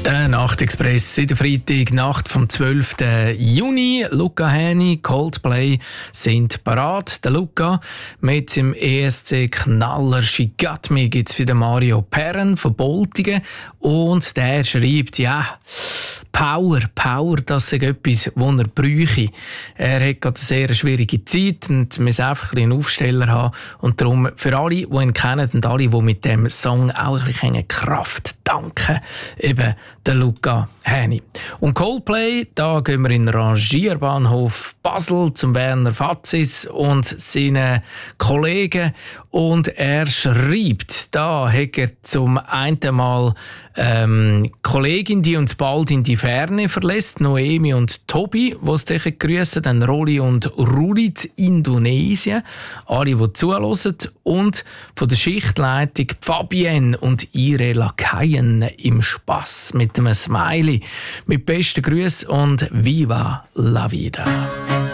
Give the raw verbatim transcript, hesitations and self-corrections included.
Der Nachtexpress in der Freitagnacht vom zwölften Juni. Luca Hänni, Coldplay sind parat. Der Luca mit seinem E S C-Knaller «She Got Me» gibt es für den Mario Perren von Boltigen. Und der schreibt, ja, Power, Power, das ist etwas, was er bräuchte. Er hat gerade eine sehr schwierige Zeit und muss einfach ein bisschen einen Aufsteller haben. Und darum für alle, die ihn kennen und alle, die mit dem Song auch ein bisschen Kraft danken, eben der Luca Hänni. Und Coldplay, da gehen wir in den Rangierbahnhof Basel zum Werner Fatzis und seinen Kollegen. Und er schreibt, da hat er zum einen Mal ähm, Kollegin, die uns bald in die Ferne verlässt, Noemi und Tobi, die es dich grüßen, dann Roli und Rudi in Indonesien, alle, die zuhören, und von der Schichtleitung Fabienne und ihre Lakaien im Spass mit einem Smiley. Mit besten Grüßen und Viva la Vida.